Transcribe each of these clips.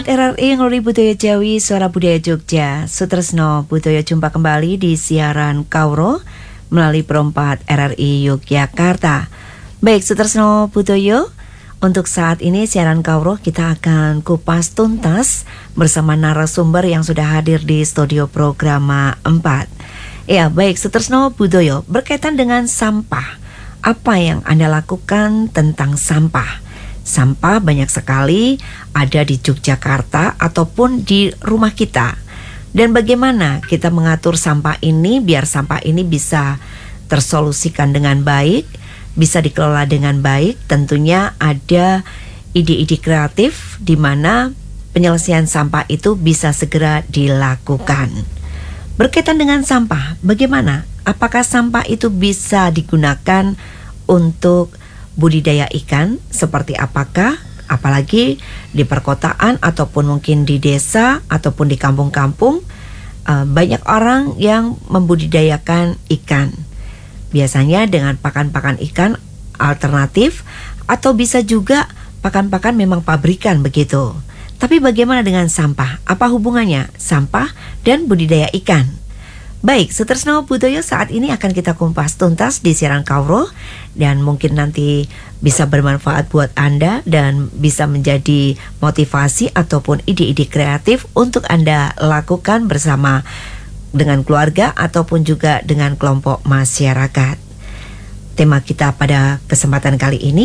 RRI Nguri Budaya Jawi, Suara Budaya Jogja. Sutresno Budaya jumpa kembali di siaran Kauro melalui perempat RRI Yogyakarta. Baik, Sutresno Budaya, untuk saat ini siaran Kauro kita akan kupas tuntas bersama narasumber yang sudah hadir di studio Programa 4. Ya, baik, Sutresno Budaya, berkaitan dengan sampah. Apa yang Anda lakukan tentang sampah? Sampah banyak sekali ada di Yogyakarta ataupun di rumah kita. Dan bagaimana kita mengatur sampah ini biar sampah ini bisa tersolusikan dengan baik, bisa dikelola dengan baik. Tentunya ada ide-ide kreatif di mana penyelesaian sampah itu bisa segera dilakukan. Berkaitan dengan sampah, bagaimana? Apakah sampah itu bisa digunakan untuk budidaya ikan, seperti apakah, apalagi di perkotaan ataupun mungkin di desa ataupun di kampung-kampung, banyak orang yang membudidayakan ikan. Biasanya dengan pakan-pakan ikan alternatif atau bisa juga pakan-pakan memang pabrikan begitu. Tapi bagaimana dengan sampah? Apa hubungannya sampah dan budidaya ikan? Baik, Sutresno Budaya, saat ini akan kita kumpas tuntas di siaran Kauro dan mungkin nanti bisa bermanfaat buat Anda dan bisa menjadi motivasi ataupun ide-ide kreatif untuk Anda lakukan bersama dengan keluarga ataupun juga dengan kelompok masyarakat. Tema kita pada kesempatan kali ini,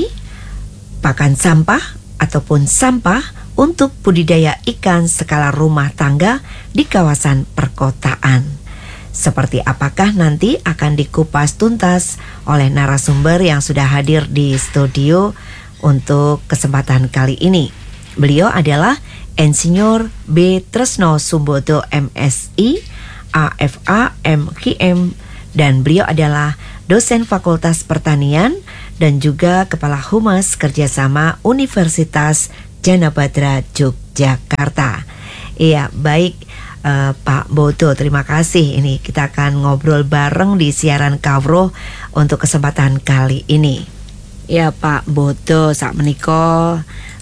pakan sampah ataupun sampah untuk budidaya ikan skala rumah tangga di kawasan perkotaan. Seperti apakah nanti akan dikupas tuntas oleh narasumber yang sudah hadir di studio untuk kesempatan kali ini. Beliau adalah Insinyur B. Tresno Sumbodo MSI, AFA, MKM, dan beliau adalah dosen Fakultas Pertanian dan juga Kepala Humas Kerjasama Universitas Jana Badra Yogyakarta. Iya, baik. Pak Bodo, terima kasih. Ini kita akan ngobrol bareng di siaran Kauro untuk kesempatan kali ini. Ya Pak Bodo, saat menikah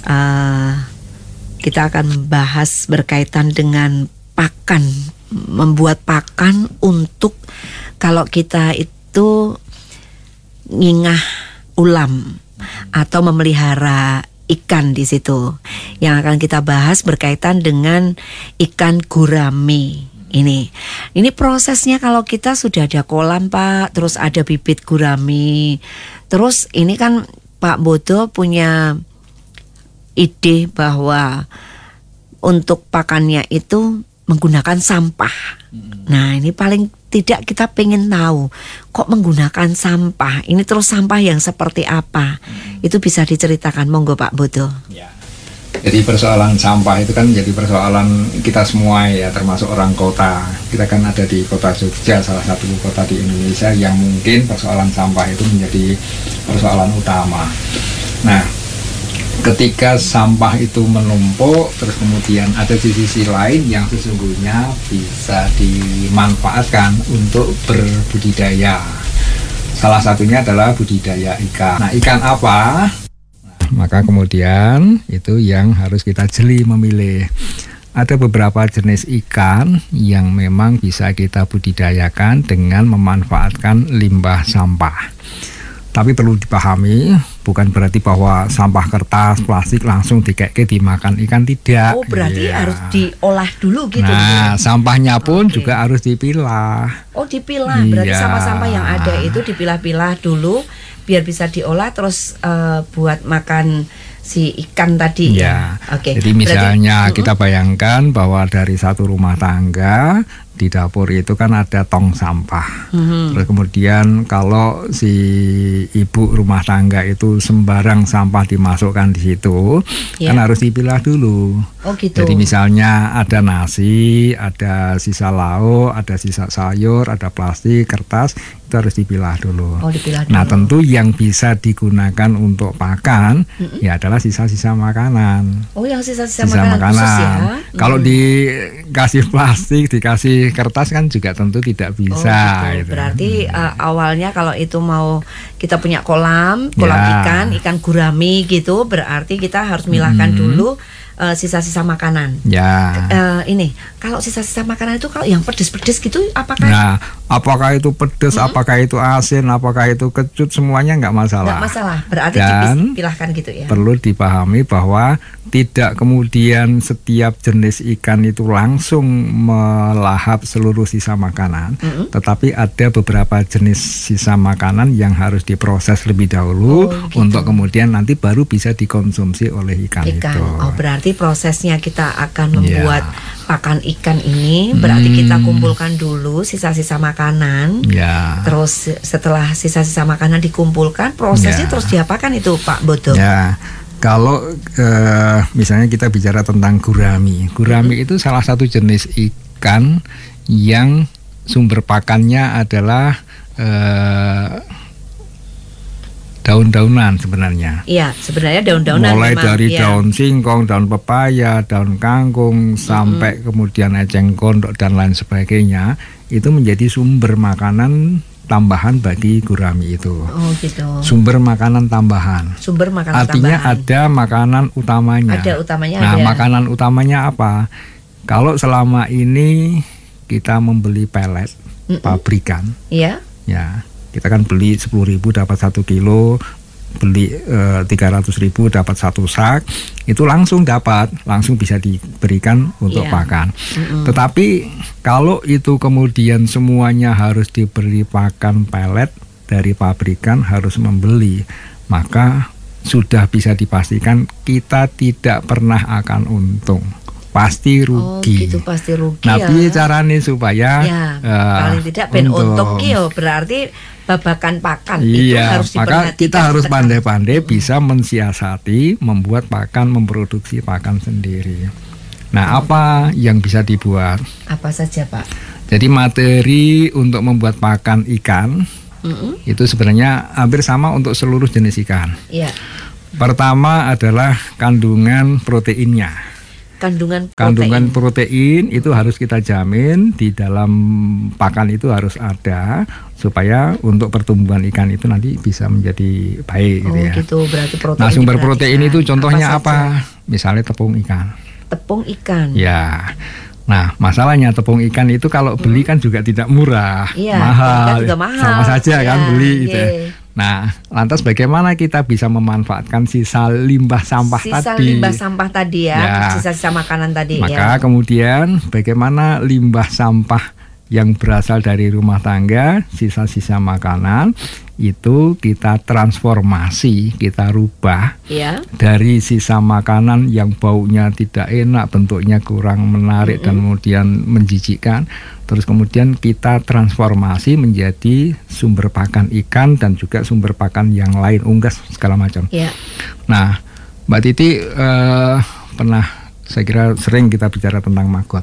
kita akan membahas berkaitan dengan pakan, membuat pakan untuk kalau kita itu ngingah ulam atau memelihara ikan di situ. Yang akan kita bahas berkaitan dengan ikan gurami ini. Ini prosesnya kalau kita sudah ada kolam, Pak, terus ada bibit gurami. Terus ini kan Pak Bodo punya ide bahwa untuk pakannya itu menggunakan sampah. Nah, ini paling tidak kita pengen tahu kok menggunakan sampah. Ini terus sampah yang seperti apa? Itu bisa diceritakan, monggo Pak Bodo. Ya. Jadi persoalan sampah itu kan jadi persoalan kita semua ya, termasuk orang kota. Kita kan ada di kota Jogja, salah satu kota di Indonesia yang mungkin persoalan sampah itu menjadi persoalan utama. Nah, ketika sampah itu menumpuk, terus kemudian ada di sisi lain yang sesungguhnya bisa dimanfaatkan untuk berbudidaya. Salah satunya adalah budidaya ikan. Nah, ikan apa? Maka kemudian itu yang harus kita jeli memilih. Ada beberapa jenis ikan yang memang bisa kita budidayakan dengan memanfaatkan limbah sampah. Tapi perlu dipahami, bukan berarti bahwa sampah kertas, plastik langsung dikeke dimakan ikan, tidak. Oh, berarti harus diolah dulu gitu. Nah, sampahnya pun juga harus dipilah. Oh, dipilah. Berarti sampah-sampah yang ada itu dipilah-pilah dulu biar bisa diolah terus buat makan si ikan tadi ya. Oke. Jadi misalnya kita bayangkan bahwa dari satu rumah tangga di dapur itu kan ada tong sampah. Terus kemudian kalau si ibu rumah tangga itu sembarang sampah dimasukkan di situ, kan harus dipilah dulu. Oh gitu. Jadi misalnya ada nasi, ada sisa lauk, ada sisa sayur, ada plastik, kertas, itu harus dipilah dulu. Oh, dipilah dulu. Nah, tentu yang bisa digunakan untuk pakan ya adalah sisa-sisa makanan. Oh, yang sisa-sisa makanan khusus ya. Kalau dikasih plastik, dikasih kertas kan juga tentu tidak bisa. Oh, gitu. Gitu. Berarti awalnya kalau itu mau kita punya kolam ikan gurami gitu, berarti kita harus milahkan dulu sisa-sisa makanan. Ya. Ini kalau sisa-sisa makanan itu kalau yang pedes-pedes gitu apakah? Nah, apakah itu pedes, apakah itu asin, apakah itu kecut, semuanya nggak masalah. Nggak masalah, berarti Dan dipilahkan gitu ya. perlu dipahami bahwa tidak kemudian setiap jenis ikan itu langsung melahap seluruh sisa makanan, tetapi ada beberapa jenis sisa makanan yang harus diproses lebih dahulu gitu. untuk kemudian nanti baru bisa dikonsumsi oleh ikan itu. Oh, berarti prosesnya kita akan membuat pakan ikan ini berarti kita kumpulkan dulu sisa-sisa makanan. Ya. Terus setelah sisa-sisa makanan dikumpulkan, prosesnya terus diapakan itu Pak Bodo? Ya. Kalau misalnya kita bicara tentang gurami, itu salah satu jenis ikan yang sumber pakannya adalah daun-daunan sebenarnya. Iya, sebenarnya daun-daunan. Mulai memang, dari daun singkong, daun pepaya, daun kangkung, sampai kemudian eceng gondok dan lain sebagainya, itu menjadi sumber makanan tambahan bagi gurami itu. Oh gitu. Sumber makanan tambahan. Sumber makanan Artinya tambahan. ada makanan utamanya. Ada utamanya. Nah, ada. makanan utamanya apa? Kalau selama ini kita membeli pelet pabrikan, Iya. ya kita kan beli 10.000 dapat 1 kilo, beli 300.000 dapat 1 sak, itu langsung bisa diberikan untuk pakan. Tetapi kalau itu kemudian semuanya harus diberi pakan pelet dari pabrikan, harus membeli, maka sudah bisa dipastikan kita tidak pernah akan untung. Pasti rugi. Oh gitu, pasti rugi. Nah, piye carane supaya paling tidak ben untung ki berarti babakan pakan itu harus maka kita harus pandai-pandai bisa mensiasati, membuat pakan, memproduksi pakan sendiri. Nah, apa yang bisa dibuat? Apa saja, Pak? Jadi materi untuk membuat pakan ikan itu sebenarnya hampir sama untuk seluruh jenis ikan. Iya. Pertama adalah kandungan proteinnya. Kandungan protein itu harus kita jamin di dalam pakan itu harus ada supaya untuk pertumbuhan ikan itu nanti bisa menjadi baik gitu ya. Gitu, berarti protein. Nah, sumber protein itu contohnya apa? Misalnya tepung ikan. Tepung ikan. Ya. Nah, masalahnya tepung ikan itu kalau beli kan juga tidak murah, mahal. Juga mahal. Sama saja kan beli gitu. Nah, lantas bagaimana kita bisa memanfaatkan sisa limbah sampah tadi? Sisa limbah sampah tadi sisa-sisa makanan tadi. Maka kemudian bagaimana limbah sampah yang berasal dari rumah tangga, sisa-sisa makanan itu kita transformasi, kita rubah dari sisa makanan yang baunya tidak enak, bentuknya kurang menarik dan kemudian menjijikkan. Terus kemudian kita transformasi menjadi sumber pakan ikan dan juga sumber pakan yang lain, unggas segala macam. Nah, Mbak Titi pernah, saya kira sering kita bicara tentang maggot.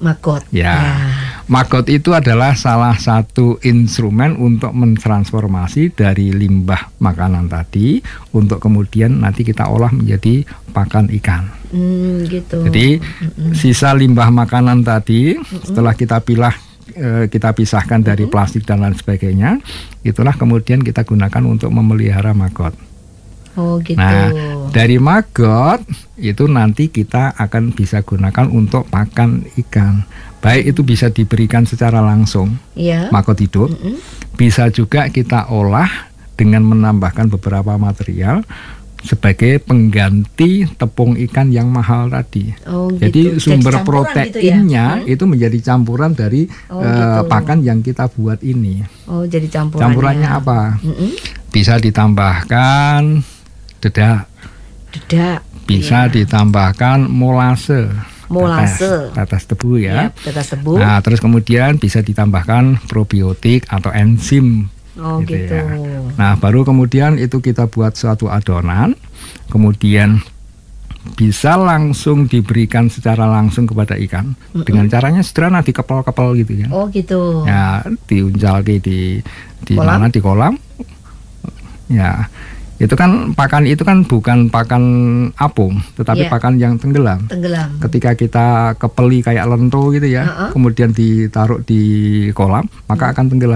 Maggot itu adalah salah satu instrumen untuk mentransformasi dari limbah makanan tadi untuk kemudian nanti kita olah menjadi pakan ikan. Gitu. Jadi sisa limbah makanan tadi setelah kita kita pisahkan dari plastik dan lain sebagainya, itulah kemudian kita gunakan untuk memelihara maggot. Oh gitu. Nah, dari maggot itu nanti kita akan bisa gunakan untuk pakan ikan. Baik itu bisa diberikan secara langsung, maggot hidup. Bisa juga kita olah dengan menambahkan beberapa material sebagai pengganti tepung ikan yang mahal tadi. Jadi sumber proteinnya itu menjadi campuran dari pakan yang kita buat ini. Jadi campurannya apa? Bisa ditambahkan dedak. Bisa ditambahkan molase. Tetes tebu ya. Tetes tebu. Nah, terus kemudian bisa ditambahkan probiotik atau enzim. Gitu. Ya. Nah, baru kemudian itu kita buat suatu adonan, kemudian bisa langsung diberikan secara langsung kepada ikan dengan caranya sederhana, dikepel-kepel gitu ya. Gitu. Ya, diuncal di kolam? Mana di kolam. Ya. Itu kan pakan itu kan bukan pakan apung, tetapi pakan yang tenggelam. Ketika kita kepeli kayak lento gitu ya, kemudian ditaruh di kolam, maka akan tenggelam.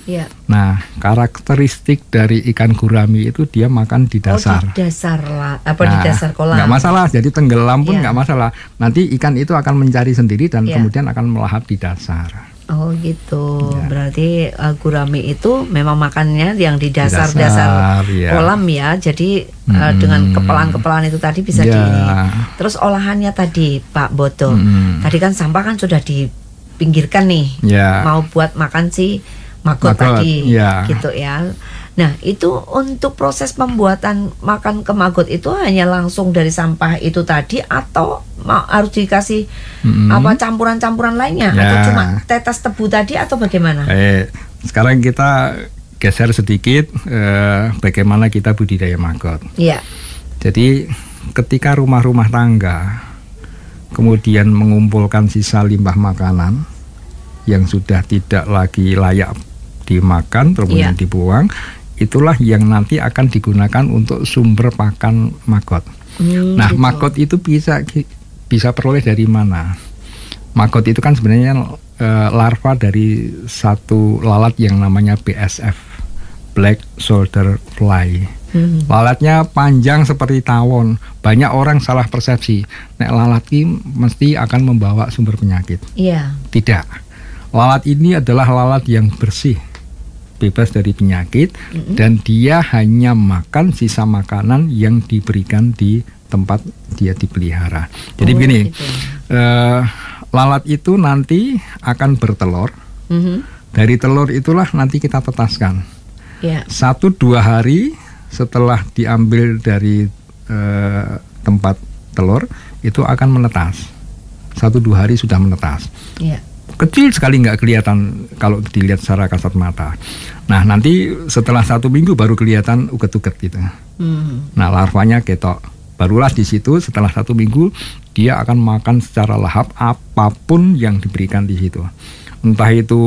Iya. Nah, karakteristik dari ikan gurami itu dia makan di dasar. Oh, di dasar lah, di dasar kolam. Nggak masalah, jadi tenggelam pun Iya. nggak masalah. Nanti ikan itu akan mencari sendiri dan Iya. kemudian akan melahap di dasar. Oh gitu, Ya. berarti gurami itu memang makannya yang di Dasar, dasar ya. kolam ya. Jadi dengan kepelan-kepelan itu tadi bisa Ya. Terus olahannya tadi Pak Boto, tadi kan sampah kan sudah dipinggirkan nih, Ya. mau buat makan si maggot Maggot, tadi, ya. gitu ya. Nah itu untuk proses pembuatan makan ke maggot itu hanya langsung dari sampah itu tadi atau harus dikasih apa campuran-campuran lainnya Ya. atau cuma tetes tebu tadi atau bagaimana? Sekarang kita geser sedikit bagaimana kita budidaya maggot. Iya. Jadi ketika rumah-rumah tangga kemudian mengumpulkan sisa limbah makanan yang sudah tidak lagi layak dimakan kemudian Iya. dibuang, itulah yang nanti akan digunakan untuk sumber pakan maggot. Nah, Gitu. maggot itu bisa peroleh dari mana? Maggot itu kan sebenarnya larva dari satu lalat yang namanya BSF, Black Soldier Fly. Lalatnya panjang seperti tawon. Banyak orang salah persepsi. Nek lalat ini mesti akan membawa sumber penyakit. Iya. Tidak. Lalat ini adalah lalat yang bersih, bebas dari penyakit, dan dia hanya makan sisa makanan yang diberikan di tempat dia dipelihara. Jadi begini, gitu. lalat itu nanti akan bertelur. Dari telur itulah nanti kita tetaskan. Iya. 1-2 hari setelah diambil dari tempat telur, itu akan menetas. 1-2 hari sudah menetas. Iya. Kecil sekali, nggak kelihatan kalau dilihat secara kasat mata. Nah, nanti setelah 1 minggu baru kelihatan uget-uget gitu. Nah, larvanya ketok. Barulah di situ setelah 1 minggu dia akan makan secara lahap apapun yang diberikan di situ. Entah itu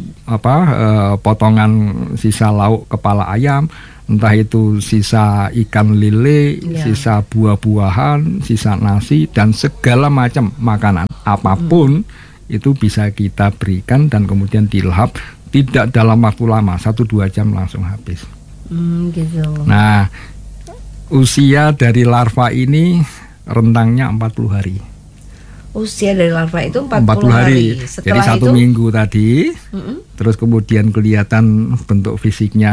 potongan sisa lauk kepala ayam, entah itu sisa ikan lele, Ya. sisa buah-buahan, sisa nasi, dan segala macam makanan apapun itu bisa kita berikan dan kemudian dilahap tidak dalam waktu lama, 1-2 jam langsung habis. Gitu. Nah, usia dari larva ini rentangnya 40 hari. Usia dari larva itu 40 40 hari. Jadi Setelah 1 itu, minggu tadi, terus kemudian kelihatan bentuk fisiknya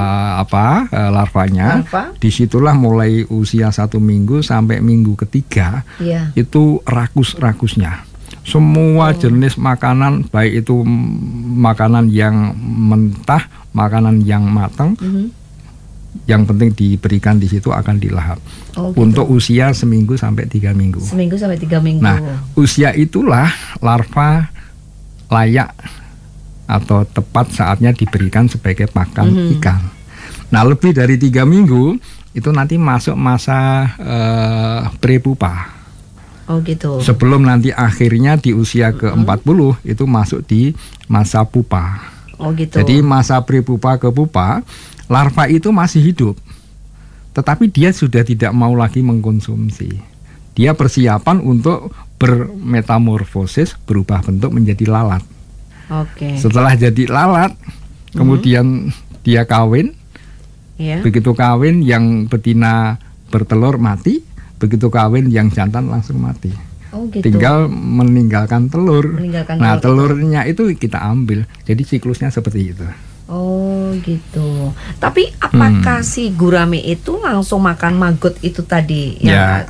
larvanya. Larva. Disitulah mulai usia 1 minggu sampai minggu ketiga, Iya. itu rakus-rakusnya. Semua jenis makanan, baik itu makanan yang mentah, makanan yang matang, yang penting diberikan di situ akan dilahap. Oh, gitu. Untuk usia 1 sampai 3 minggu. 1 sampai 3 minggu. Nah, usia itulah larva layak atau tepat saatnya diberikan sebagai pakan ikan. Nah, lebih dari 3 minggu itu nanti masuk masa prepupa. Oh gitu. Sebelum nanti akhirnya di usia ke-40 itu masuk di masa pupa. Oh gitu. Jadi masa prepupa ke pupa, larva itu masih hidup, tetapi dia sudah tidak mau lagi mengkonsumsi. Dia persiapan untuk bermetamorfosis, berubah bentuk menjadi lalat. Oke. Setelah jadi lalat, kemudian dia kawin. Ya. Begitu kawin, yang betina bertelur mati. Begitu kawin, yang jantan langsung mati. Oh gitu. Tinggal meninggalkan telur. Meninggalkan Nah, telur telurnya itu kita ambil. Jadi siklusnya seperti itu. Oh gitu. Tapi apakah si gurame itu langsung makan maggot itu tadi yang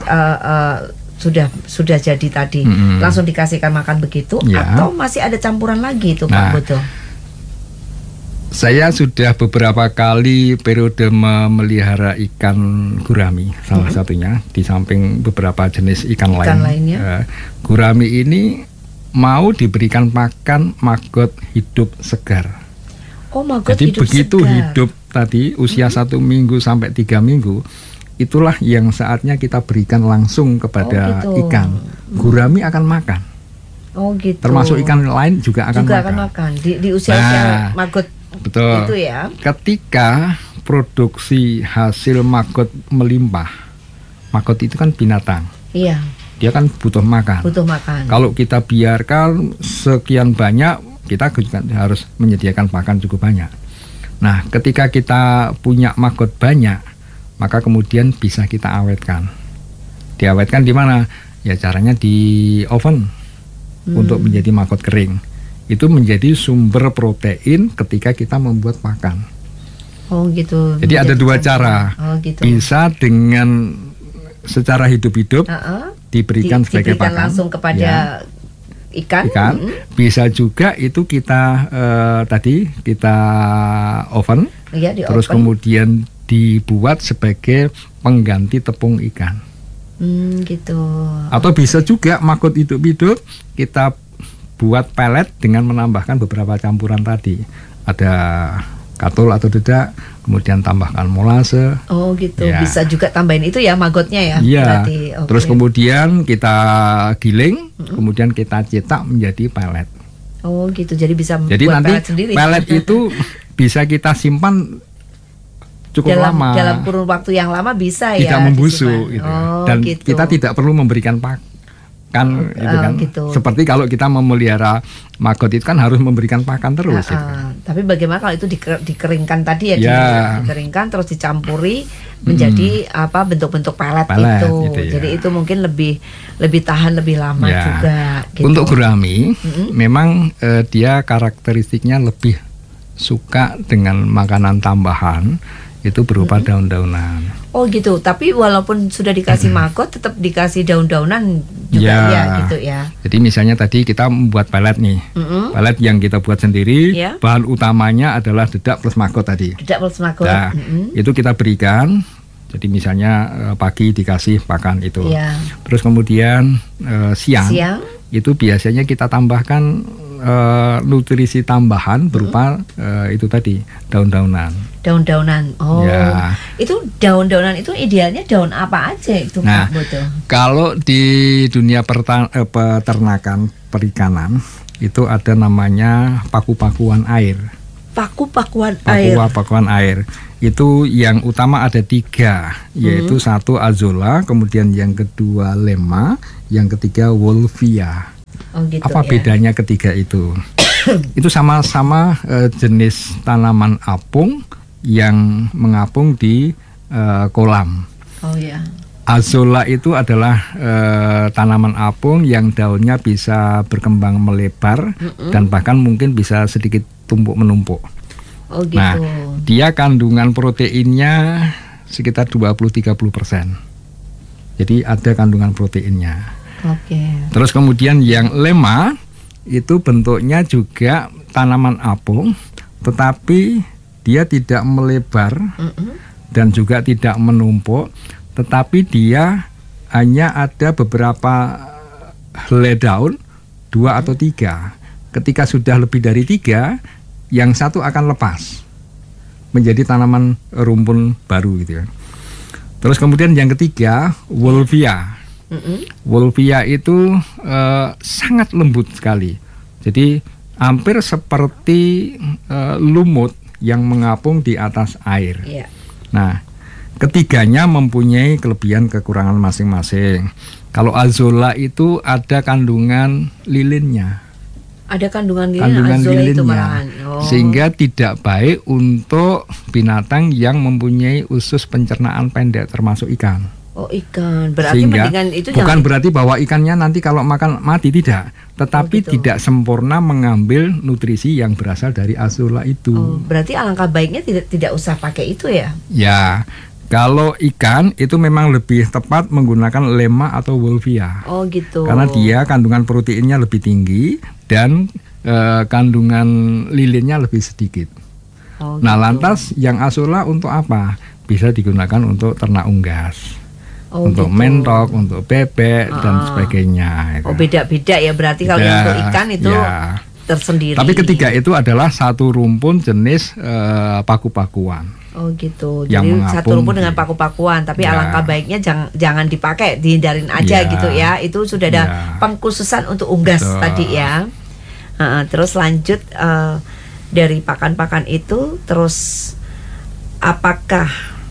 sudah jadi tadi, langsung dikasihkan makan begitu, Ya. atau masih ada campuran lagi itu Pak Nah, Boto? Saya sudah beberapa kali periode memelihara ikan gurami, salah satunya, di samping beberapa jenis ikan lain. lainnya. Gurami ini mau diberikan makan maggot hidup segar. Oh, maggot Jadi hidup begitu segar. hidup tadi usia 1 minggu sampai 3 minggu, itulah yang saatnya kita berikan langsung kepada Oh, gitu. ikan. Gurami akan makan. Oh gitu. Termasuk ikan lain juga akan makan. Di usia maggot. Betul. Itu ya. Ketika produksi hasil maggot melimpah, maggot itu kan binatang, Iya, dia kan butuh makan. butuh makan. Kalau kita biarkan sekian banyak, kita juga harus menyediakan pakan cukup banyak. Nah, ketika kita punya maggot banyak, maka kemudian bisa kita awetkan. Diawetkan di mana? Ya caranya di oven untuk menjadi maggot kering. Itu menjadi sumber protein ketika kita membuat pakan. Oh gitu. Jadi ada dua cara. Oh gitu. Bisa dengan secara hidup-hidup diberikan sebagai diberikan pakan langsung kepada ikan. Bisa juga itu kita tadi kita oven, ya, terus kemudian dibuat sebagai pengganti tepung ikan. Gitu. Atau bisa juga maggot hidup-hidup kita buat pelet dengan menambahkan beberapa campuran tadi. Ada katul atau dedak, kemudian tambahkan molase. Oh gitu, ya. Bisa juga tambahin itu ya maggotnya ya. Iya. Okay. Terus kemudian kita giling, kemudian kita cetak menjadi pelet. Oh gitu, jadi bisa jadi buat nanti pelet sendiri. Pelet itu bisa kita simpan cukup lama. Dalam kurun waktu yang lama bisa tidak ya. membusuk gitu. Dan gitu. kita tidak perlu memberikan pakan. Itu kan gitu. Seperti kalau kita memelihara maggot itu kan harus memberikan pakan terus gitu. Tapi bagaimana kalau itu dikeringkan tadi ya, dikeringkan terus dicampuri menjadi bentuk-bentuk pelet itu. Gitu ya. Jadi itu mungkin lebih tahan lebih lama juga gitu. Untuk gurami memang dia karakteristiknya lebih suka dengan makanan tambahan itu berupa daun-daunan. Oh gitu, tapi walaupun sudah dikasih maggot tetap dikasih daun-daunan juga ya gitu ya. Jadi misalnya tadi kita membuat pelet nih, pelet yang kita buat sendiri, bahan utamanya adalah dedak plus maggot tadi. Dedak plus maggot. Nah, itu kita berikan. Jadi misalnya pagi dikasih pakan itu, terus kemudian siang itu biasanya kita tambahkan nutrisi tambahan berupa itu tadi daun-daunan. Daun-daunan. Oh. Ya. Itu daun-daunan itu idealnya daun apa aja itu Pak Boto? Kalau di dunia peternakan perikanan itu ada namanya paku-pakuan air. Paku-pakuan air. Paku-pakuan air. Itu yang utama ada 3, yaitu satu azolla, kemudian yang kedua lemma, yang ketiga wolffia. Oh, gitu, apa bedanya ketiga itu? Itu sama-sama jenis tanaman apung yang mengapung di kolam. Oh ya. Azolla itu adalah tanaman apung yang daunnya bisa berkembang melebar dan bahkan mungkin bisa sedikit tumpuk menumpuk. Oh gitu. Nah, dia kandungan proteinnya sekitar 20-30%. Jadi ada kandungan proteinnya. Oke. Terus kemudian yang lemma itu bentuknya juga tanaman apung, tetapi dia tidak melebar dan juga tidak menumpuk, tetapi dia hanya ada beberapa helai daun, 2 atau 3. Ketika sudah lebih dari 3, yang satu akan lepas menjadi tanaman rumpun baru gitu ya. Terus kemudian yang ketiga wolffia. Wolffia itu sangat lembut sekali. Jadi hampir seperti lumut yang mengapung di atas air. Nah, ketiganya mempunyai kelebihan kekurangan masing-masing. Kalau azolla itu ada kandungan lilinnya. Ada kandungan lilinnya itu malahan. Sehingga tidak baik untuk binatang yang mempunyai usus pencernaan pendek termasuk ikan. Oh, ikan. Berarti sehingga mendingan itu bukan berarti bahwa ikannya nanti kalau makan mati, tidak. Tetapi tidak sempurna mengambil nutrisi yang berasal dari azolla itu. Oh, berarti alangkah baiknya tidak usah pakai itu ya? Ya. Kalau ikan itu memang lebih tepat menggunakan lemma atau wolffia. Oh gitu. Karena dia kandungan proteinnya lebih tinggi dan kandungan lilinnya lebih sedikit. Oh, nah, gitu. lantas yang azolla untuk apa? Bisa digunakan untuk ternak unggas. Untuk mentok, untuk bebek dan sebagainya. Oh, beda-beda ya berarti kalau untuk ikan itu tersendiri. Tapi ketiga itu adalah satu rumpun jenis paku-pakuan. Oh gitu. Jadi satu rumpun dengan paku-pakuan, tapi alangkah baiknya jangan dipakai, dihindarin aja gitu ya. Itu sudah ada pengkhususan untuk unggas tadi ya. Terus lanjut dari pakan-pakan itu, terus apakah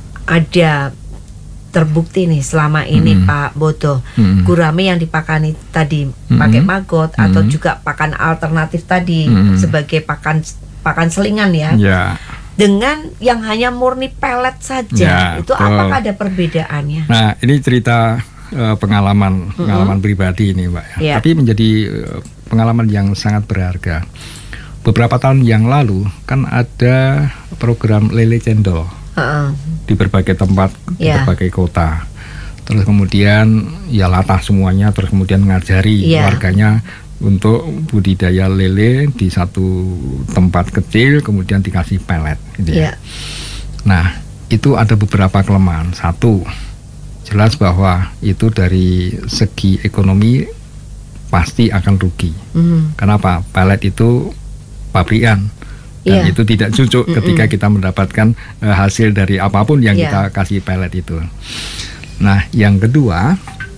ada terbukti nih selama ini Pak Boto gurame yang dipakani tadi pakai maggot atau juga pakan alternatif tadi sebagai pakan selingan ya. dengan yang hanya murni pelet saja, itu betul. apakah ada perbedaannya? Nah, ini cerita pengalaman pribadi ini, Mbak. Yeah. Tapi menjadi pengalaman yang sangat berharga. Beberapa tahun yang lalu kan ada program lele cendol di berbagai tempat, di berbagai kota. Terus kemudian ya latah semuanya, terus kemudian ngajari warganya untuk budidaya lele di satu tempat kecil, kemudian dikasih pelet gitu ya. Nah, itu ada beberapa kelemahan. Satu, jelas bahwa itu dari segi ekonomi pasti akan rugi. Kenapa? Pelet itu pabrikan dan itu tidak cocok ketika kita mendapatkan hasil dari apapun yang kita kasih pelet itu. Nah, yang kedua,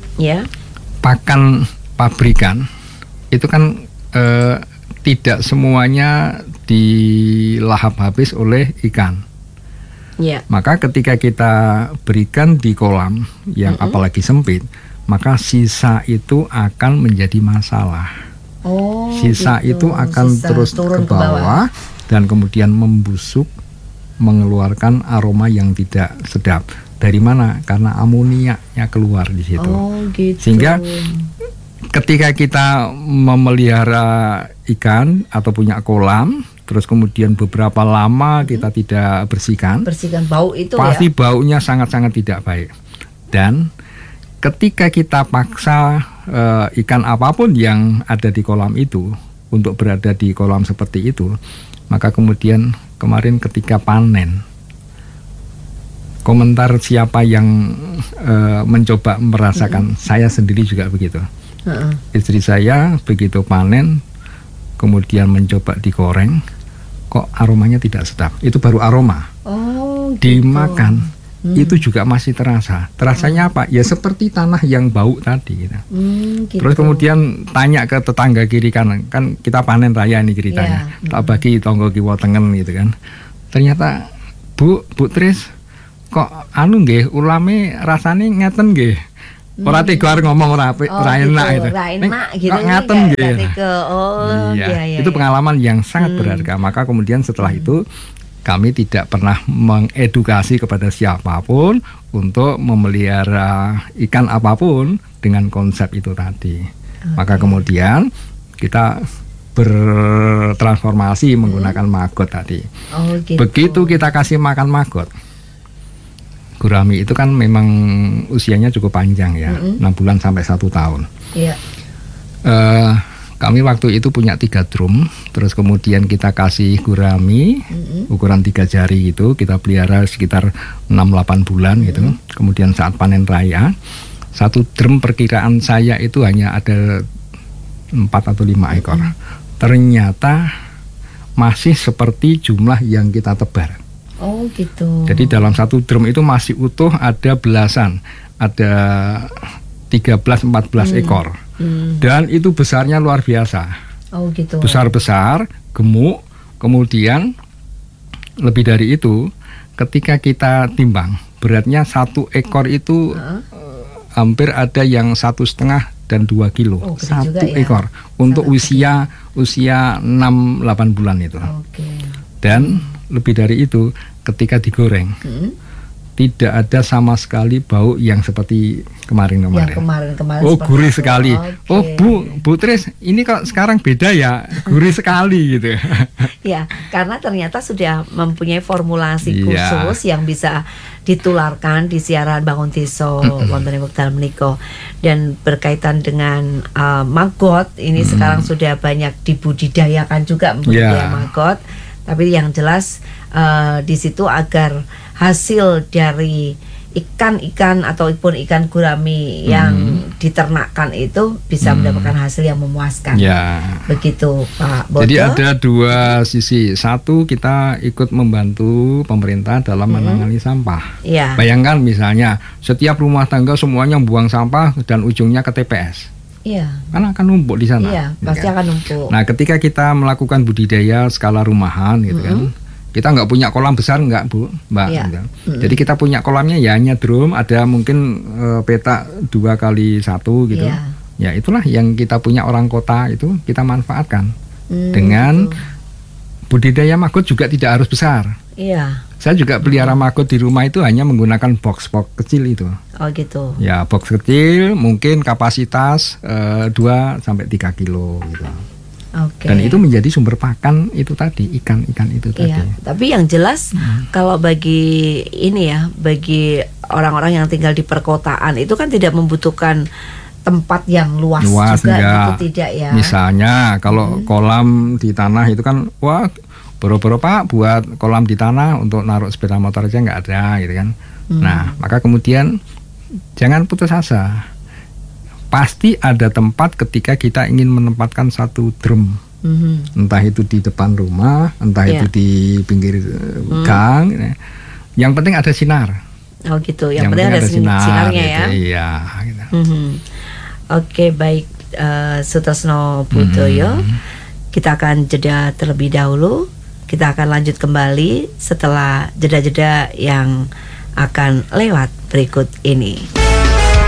pakan pabrikan itu kan tidak semuanya dilahap habis oleh ikan. Maka ketika kita berikan di kolam yang apalagi sempit, maka sisa itu akan menjadi masalah. Sisa itu akan terus turun ke bawah dan kemudian membusuk, mengeluarkan aroma yang tidak sedap. Dari mana? Karena amoniaknya keluar di situ. Sehingga ketika kita memelihara ikan atau punya kolam, terus kemudian beberapa lama kita tidak bersihkan bau itu pasti baunya sangat-sangat tidak baik. Dan ketika kita paksa ikan apapun yang ada di kolam itu untuk berada di kolam seperti itu, maka kemudian kemarin ketika panen, komentar siapa yang mencoba merasakan, saya sendiri juga begitu. Istri saya begitu panen, kemudian mencoba digoreng, kok aromanya tidak sedap. Itu baru aroma. Dimakan, itu juga masih terasa. Terasanya apa? Ya seperti tanah yang bau tadi. Gitu. Terus kemudian tanya ke tetangga kiri kanan, kan kita panen raya ini ceritanya. Tak bagi tonggo kiwa tengen gitu kan. Ternyata Bu Tris, kok anu nggih ulame rasane ngeten nggih. Ora tega ngomong ora enak gitu. Kok ngaten nggih. Itu pengalaman yang sangat berharga. Maka kemudian setelah itu kami tidak pernah mengedukasi kepada siapapun untuk memelihara ikan apapun dengan konsep itu tadi. Maka kemudian kita bertransformasi menggunakan maggot tadi. Begitu kita kasih makan maggot, gurami itu kan memang usianya cukup panjang ya, 6 bulan sampai 1 tahun. Kami waktu itu punya 3 drum, terus kemudian kita kasih gurami ukuran 3 jari gitu, kita pelihara sekitar 6-8 bulan gitu. Kemudian saat panen raya, 1 drum perkiraan saya itu hanya ada 4 atau 5 ekor. Ternyata masih seperti jumlah yang kita tebar. Jadi dalam 1 drum itu masih utuh ada belasan, ada 13-14 ekor. Dan itu besarnya luar biasa. Besar-besar, gemuk. Kemudian lebih dari itu, ketika kita timbang, beratnya 1 ekor itu hampir ada yang 1,5 dan 2 kilo. 1 ekor untuk usia 6-8 bulan itu. Dan lebih dari itu, ketika digoreng, tidak ada sama sekali bau yang seperti kemarin-kemarin. Gurih sekali. Bu Tris, ini kok sekarang beda ya, gurih sekali gitu. Ya, karena ternyata sudah mempunyai formulasi khusus yang bisa ditularkan di siaran Bangun Tiso wonten ing wekdal menika. Dan berkaitan dengan maggot ini sekarang sudah banyak dibudidayakan juga budidaya maggot. Tapi yang jelas di situ agar hasil dari ikan-ikan ataupun ikan gurami yang diternakkan itu bisa mendapatkan hasil yang memuaskan. Begitu Pak Bodo. Jadi ada 2 sisi. Satu, kita ikut membantu pemerintah dalam menangani sampah. Bayangkan misalnya setiap rumah tangga semuanya buang sampah dan ujungnya ke TPS. Kan akan numpuk di sana. Pasti akan numpuk. Nah, ketika kita melakukan budidaya skala rumahan gitu kan, kita nggak punya kolam besar nggak Mbak. Gitu. Jadi kita punya kolamnya ya hanya drum, ada mungkin petak 2x1 gitu. Ya itulah yang kita punya orang kota itu kita manfaatkan dengan budidaya maggot juga tidak harus besar. Iya. Saya juga pelihara maggot di rumah itu hanya menggunakan box-box kecil itu. Oh gitu. Ya, box kecil mungkin kapasitas 2 sampai 3 kilo gitu. Oke. Dan itu menjadi sumber pakan itu tadi, ikan-ikan itu tadi. Iya, tapi yang jelas kalau bagi ini ya, bagi orang-orang yang tinggal di perkotaan itu kan tidak membutuhkan tempat yang luas juga gitu, tidak ya. Misalnya kalau kolam di tanah itu kan wah boro-boro Pak buat kolam di tanah untuk naruh sepeda motor aja nggak ada gitu kan. Nah, maka kemudian jangan putus asa. Pasti ada tempat ketika kita ingin menempatkan satu drum. Entah itu di depan rumah, entah itu di pinggir gang. Yang penting ada sinar. Oh gitu, yang penting ada sinarnya gitu, ya. Iya gitu. Oke, baik, Sutresno Budoyo. Kita akan jeda terlebih dahulu. Kita akan lanjut kembali setelah jeda-jeda yang akan lewat berikut ini.